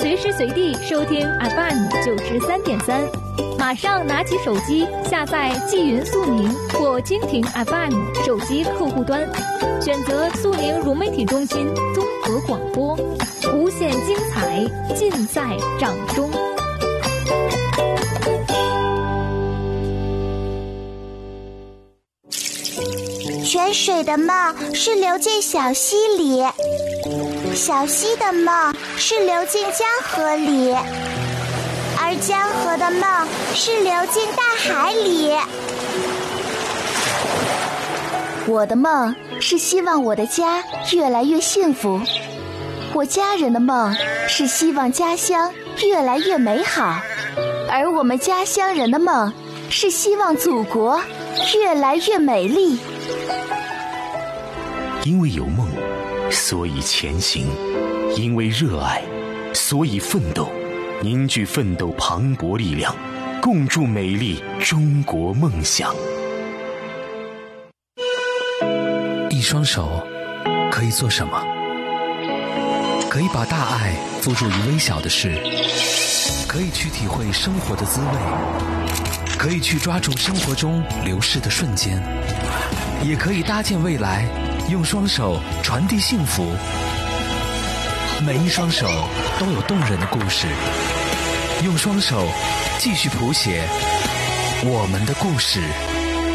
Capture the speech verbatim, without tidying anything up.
随时随地收听 F M 九十三点三，马上拿起手机下载纪云速宁或蜻蜓 F M 手机客户端，选择速宁融媒体中心综合广播，无限精彩尽在掌中。 泉水的梦是流进小溪里，小溪的梦是流进江河里，而江河的梦是流进大海里。 我的梦是希望我的家越来越幸福，我家人的梦是希望家乡越来越美好，而我们家乡人的梦是希望祖国越来越美丽。 因为有梦，所以前行；因为热爱，所以奋斗。凝聚奋斗磅礴力量，共筑美丽中国梦想。 一双手可以做什么？可以把大爱付诸于微小的事，可以去体会生活的滋味，可以去抓住生活中流逝的瞬间，也可以搭建未来，用双手传递幸福。每一双手都有动人的故事，用双手继续谱写我们的故事。